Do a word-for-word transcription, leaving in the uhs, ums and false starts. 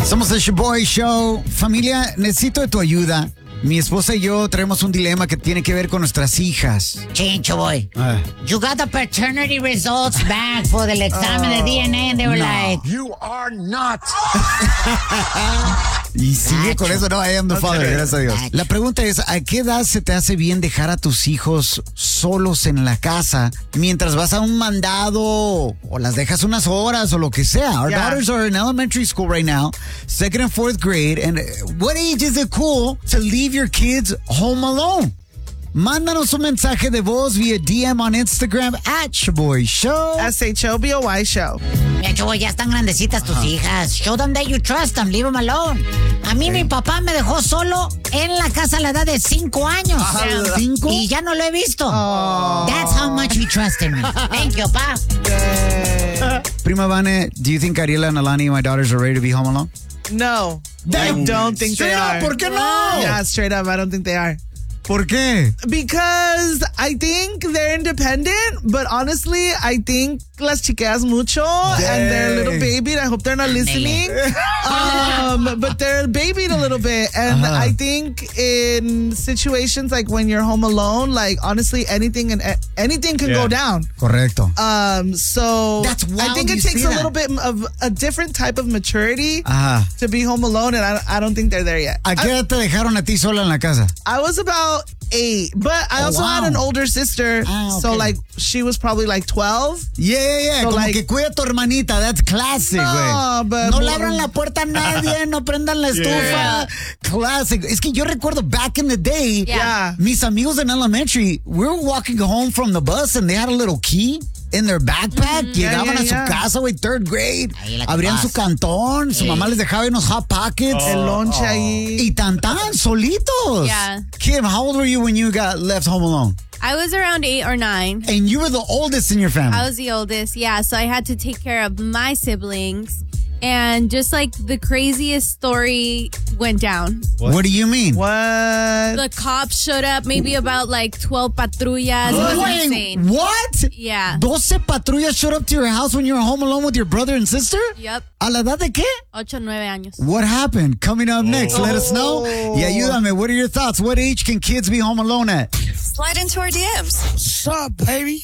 Somos el Shaboy Show. Familia, necesito de tu ayuda. Mi esposa y yo traemos un dilema que tiene que ver con nuestras hijas. Chincho, boy. Uh, You got the paternity results back for the examen de D N A and they were no. like... You are not. Y sigue con eso, no, I am the father, gracias a Dios. Nacho. La pregunta es, ¿a qué edad se te hace bien dejar a tus hijos solos en la casa mientras vas a un mandado o las dejas unas horas o lo que sea? Our Yeah. daughters are in elementary school right now, second and fourth grade, and what age is it cool to leave your kids home alone? Mándanos un mensaje de voz vía D M on Instagram at Shaboy Show. S H O B O Y Show. Mira, Chaboy, ya están grandecitas tus hijas. Show them that you trust them. Leave them alone. A mí mi papá me dejó solo en la casa a la edad de cinco años. ¿Cinco? Y ya no lo he visto. That's how much he trusted me. Thank you, pa. Prima Vane, do you think Ariela and Alani, my daughters, are ready to be home alone? No, I don't think they Straight up, are. ¿por qué no? Yeah, straight up, I don't think they are. ¿Por qué? Because I think they're independent, but honestly, I think las chiqueas mucho and they're a little babied. I hope they're not listening. um, but they're babied a little bit. And Uh-huh. I think in situations like when you're home alone, like honestly, anything and anything can go down. Correcto. Um, so That's I wild think you it takes say a that. little bit of a different type of maturity Ajá. to be home alone, and I, I don't think they're there yet. ¿A qué edad te dejaron a ti sola en la casa? I was about eight, but I Oh, also had wow. an older sister, Ah, so okay. like she was probably like twelve. Yeah, yeah, yeah. So, Como like- que cuida a tu hermanita. That's classic, güey. No, but No le abran la puerta a nadie, no prendan la estufa. Yeah. Classic. Es que yo recuerdo back in the day, Yeah. mis amigos in elementary, we were walking home from the bus and they had a little key in their backpack. Llegaban Yeah, yeah, a su yeah. casa, güey, third grade. Ahí la Abrían capaz. su cantón, su mamá les dejaba unos hot pockets. El lonche ahí. Y tan tan, solitos. Yeah. Kim, how old were you when you got left home alone? I was around eight or nine. And you were the oldest in your family. I was the oldest, yeah. So I had to take care of my siblings. And just like the craziest story went down. What do you mean? What? The cops showed up, maybe about like twelve patrullas. It was Wait, insane. what? Yeah. doce patrullas showed up to your house when you were home alone with your brother and sister? Yep. ¿A la edad de qué? Ocho, nueve años. What happened? Coming up next, let us know. Y ayúdame, what are your thoughts? What age can kids be home alone at? Slide into our D Ms. What's up, baby?